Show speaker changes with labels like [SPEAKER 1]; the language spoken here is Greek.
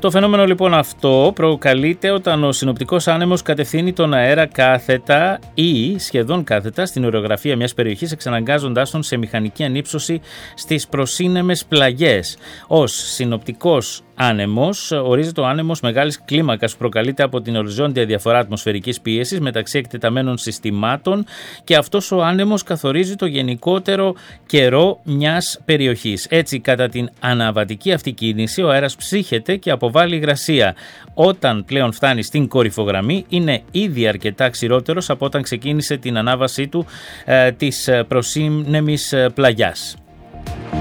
[SPEAKER 1] Το φαινόμενο λοιπόν αυτό προκαλείται όταν ο συνοπτικός άνεμος κατευθύνει τον αέρα κάθετα ή σχεδόν κάθετα στην ορογραφία μιας περιοχής, εξαναγκάζοντάς τον σε μηχανική ανύψωση στις προσύνεμες πλαγιές. Ως συνοπτικός άνεμος ορίζεται ο άνεμος μεγάλης κλίμακας που προκαλείται από την οριζόντια διαφορά ατμοσφαιρικής πίεσης μεταξύ εκτεταμένων συστημάτων, και αυτός ο άνεμος καθορίζει το γενικότερο καιρό μιας περιοχής. Έτσι, κατά την αναβατική αυτή κίνηση, ο αέρας ψύχεται και αποβάλλει υγρασία. Όταν πλέον φτάνει στην κορυφογραμμή, είναι ήδη αρκετά ξηρότερος από όταν ξεκίνησε την ανάβασή του της προσύνεμης πλαγιάς.